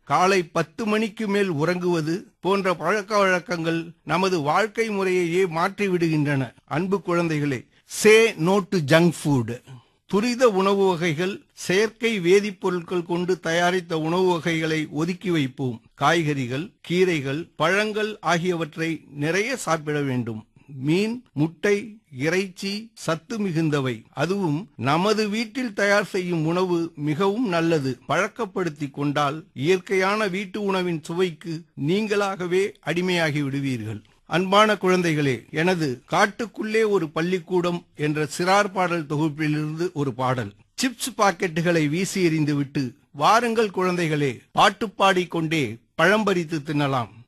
காலை 10 மணிக்கு மேல் உறங்குவது போன்ற பழக்க வழக்கங்கள் நமது வாழ்க்கை முறையையே மாற்றிவிடுகின்றன. அன்பு குழந்தைகளே, say no to junk food. துரித உணவு வகைகள், செயற்கை வேதிப்பொருட்கள் கொண்டு தயாரித்த உணவு வகைகளை ஒதுக்கி வைப்போம். காய்கறிகள், கீரைகள், பழங்கள் ஆகியவற்றை நிறைய சாப்பிட வேண்டும். மீன், முட்டை, இறைச்சி சத்து மிகுந்தவை. அதுவும் நமது வீட்டில் தயார் செய்யும் உணவு மிகவும் நல்லது. பழக்கப்படுத்தி கொண்டால் இயற்கையான வீட்டு உணவின் சுவைக்கு நீங்களாகவே அடிமையாகி விடுவீர்கள். அன்பான குழந்தைகளே, எனது காட்டுக்குள்ளே ஒரு பள்ளிக்கூடம் என்ற சிறார் பாடல் தொகுப்பிலிருந்து ஒரு பாடல். சிப்ஸ் பாக்கெட்டுகளை வீசி எறிந்துவிட்டு வாருங்கள் குழந்தைகளே, பாட்டு பாடிக்கொண்டே பழம் பறித்து தின்னலாம்.